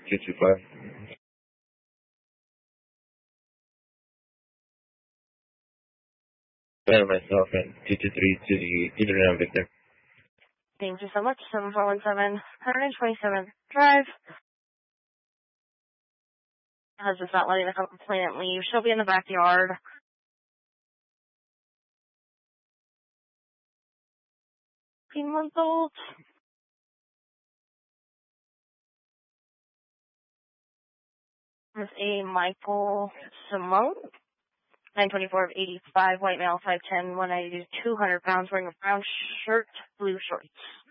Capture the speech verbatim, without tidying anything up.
two two five. And myself and two two three to the Ethernet Victor. Thank you so much. seven four one seven, one twenty-seven Drive. Husband's not letting the complainant leave. She'll be in the backyard. fifteen month old. With a Michael Simone. nine twenty-four of eighty-five, white male, five ten, one ninety, two hundred pounds, wearing a brown shirt, blue shorts.